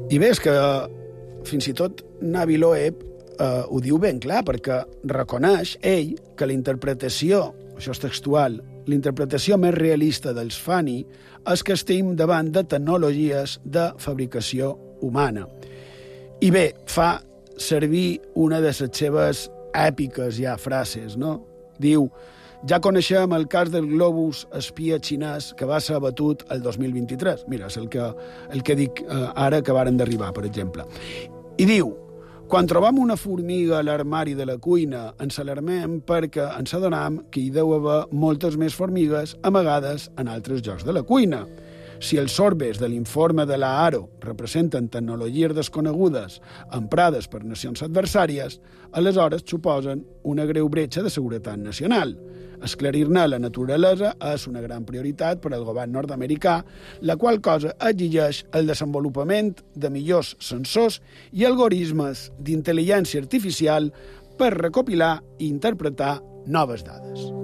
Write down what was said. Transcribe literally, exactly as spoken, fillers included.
I bé, és que fins i tot Navi Loeb eh, ho diu ben clar, perquè reconeix ell que la interpretació, això és textual, la interpretació més realista dels Fani és que estem davant de tecnologies de fabricació humana. I bé, fa servir una de les seves èpiques ja frases, no? Diu, ja coneixem el cas del globus espia xinès que va ser abatut el dos mil vint-i-tres. Mira, és el que, el que dic eh, ara que varen d'arribar, per exemple. I diu, quan trobam una formiga a l'armari de la cuina, ens alarmem perquè ens adonem que hi deu haver moltes més formigues amagades en altres llocs de la cuina. Si els sorbes de l'informe de la Aro representen tecnologies desconegudes emprades per nacions adversàries, aleshores suposen una greu bretxa de seguretat nacional. Esclarir-ne la naturalesa és una gran prioritat per al govern nord-americà, la qual cosa exigeix el desenvolupament de millors sensors i algoritmes d'intel·ligència artificial per recopilar i interpretar noves dades.